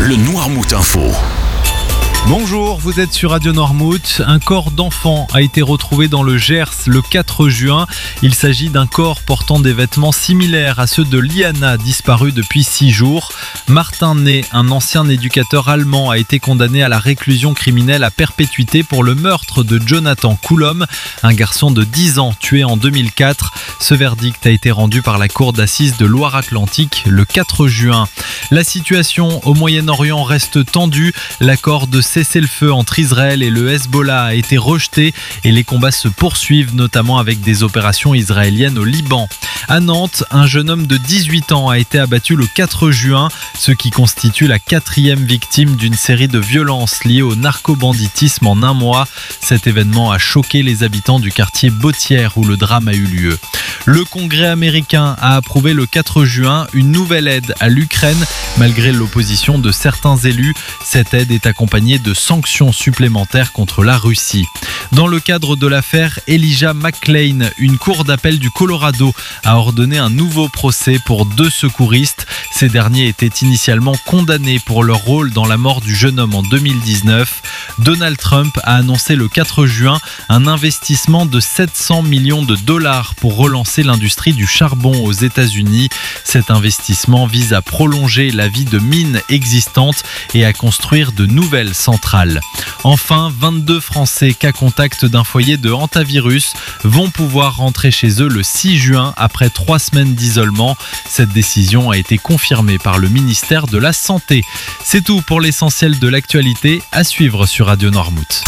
le Noirmout Info. Bonjour, vous êtes sur Radio Noirmout. Un corps d'enfant a été retrouvé dans le Gers le 4 juin. Il s'agit d'un corps portant des vêtements similaires à ceux de Liana, disparue depuis 6 jours. Martin Ney, un ancien éducateur allemand, a été condamné à la réclusion criminelle à perpétuité pour le meurtre de Jonathan Coulomb, un garçon de 10 ans tué en 2004. Ce verdict a été rendu par la cour d'assises de Loire-Atlantique le 4 juin. La situation au Moyen-Orient reste tendue. L'accord de cessez-le-feu entre Israël et le Hezbollah a été rejeté et les combats se poursuivent, notamment avec des opérations israéliennes au Liban. À Nantes, un jeune homme de 18 ans a été abattu le 4 juin, ce qui constitue la 4e victime d'une série de violences liées au narcobanditisme en un mois. Cet événement a choqué les habitants du quartier Bautière où le drame a eu lieu. Le Congrès américain a approuvé le 4 juin une nouvelle aide à l'Ukraine, malgré l'opposition de certains élus. Cette aide est accompagnée de sanctions supplémentaires contre la Russie. Dans le cadre de l'affaire Elijah McClain, une cour d'appel du Colorado a ordonné un nouveau procès pour 2 secouristes. Ces derniers étaient initialement condamnés pour leur rôle dans la mort du jeune homme en 2019. Donald Trump a annoncé le 4 juin un investissement de 700 millions de dollars pour relancer l'industrie du charbon aux États-Unis. Cet investissement vise à prolonger la vie de mines existantes et à construire de nouvelles centrales. Enfin, 22 Français cas contact d'un foyer de hantavirus vont pouvoir rentrer chez eux le 6 juin après 3 semaines d'isolement. Cette décision a été confirmée par le ministère de la Santé. C'est tout pour l'essentiel de l'actualité, à suivre sur Radio Noirmout.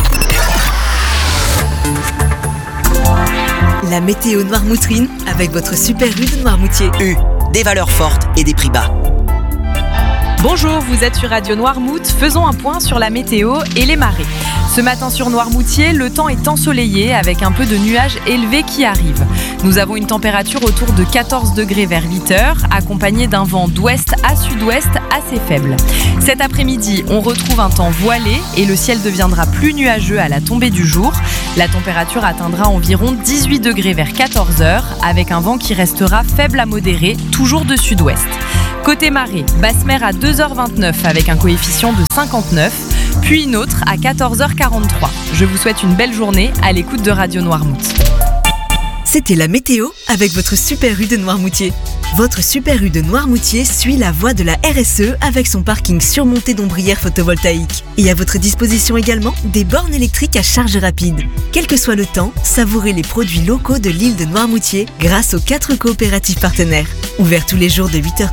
La météo noirmoutrine avec votre super U de Noirmoutier. U, des valeurs fortes et des prix bas. Bonjour, vous êtes sur Radio Noirmout, faisons un point sur la météo et les marées. Ce matin sur Noirmoutier, le temps est ensoleillé avec un peu de nuages élevés qui arrivent. Nous avons une température autour de 14 degrés vers 8h, accompagnée d'un vent d'ouest à sud-ouest assez faible. Cet après-midi, on retrouve un temps voilé et le ciel deviendra plus nuageux à la tombée du jour. La température atteindra environ 18 degrés vers 14h, avec un vent qui restera faible à modéré, toujours de sud-ouest. Côté marée, basse mer à 2h29 avec un coefficient de 59, puis une autre à 14h43. Je vous souhaite une belle journée à l'écoute de Radio Noirmout. C'était la météo avec votre super U de Noirmoutier. Votre super U de Noirmoutier suit la voie de la RSE avec son parking surmonté d'ombrières photovoltaïques. Et à votre disposition également des bornes électriques à charge rapide. Quel que soit le temps, savourez les produits locaux de l'île de Noirmoutier grâce aux 4 coopératives partenaires. Ouverts tous les jours de 8h